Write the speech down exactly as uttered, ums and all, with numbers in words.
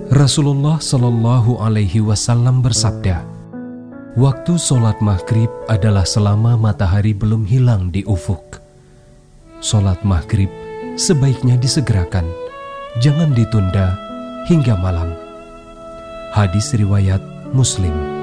Rasulullah Shallallahu Alaihi Wasallam bersabda, waktu sholat maghrib adalah selama matahari belum hilang di ufuk. Sholat maghrib sebaiknya disegerakan, jangan ditunda hingga malam. Hadis riwayat Muslim.